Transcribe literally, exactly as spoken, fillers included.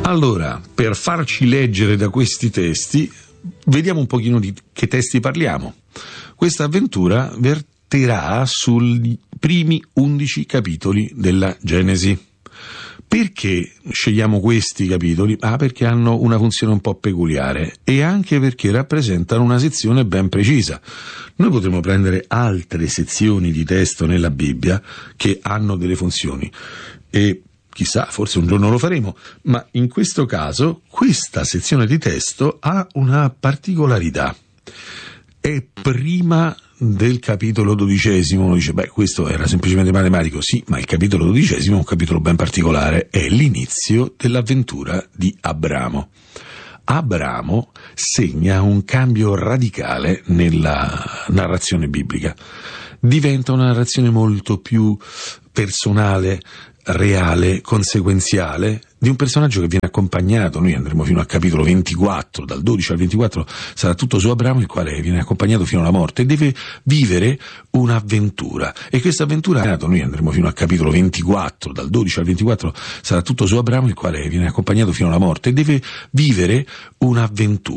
Allora, per farci leggere da questi testi, vediamo un pochino di che testi parliamo. Questa avventura verterà sui primi undici capitoli della Genesi. Perché scegliamo questi capitoli? Ah, perché hanno una funzione un po' peculiare e anche perché rappresentano una sezione ben precisa. Noi potremmo prendere altre sezioni di testo nella Bibbia che hanno delle funzioni e chissà, forse un giorno lo faremo, ma in questo caso questa sezione di testo ha una particolarità. È prima del capitolo dodicesimo. Uno dice, beh, questo era semplicemente matematico. Sì, ma il capitolo dodicesimo è un capitolo ben particolare, è l'inizio dell'avventura di Abramo. Abramo segna un cambio radicale nella narrazione biblica. Diventa una narrazione molto più personale, reale, conseguenziale, di un personaggio che viene accompagnato. Noi andremo fino al capitolo ventiquattro, dal dodici al ventiquattro sarà tutto su Abramo, il quale viene accompagnato fino alla morte e deve vivere un'avventura. E questa avventura, noi andremo fino al capitolo ventiquattro, dal dodici al ventiquattro sarà tutto su Abramo, il quale viene accompagnato fino alla morte e deve vivere un'avventura.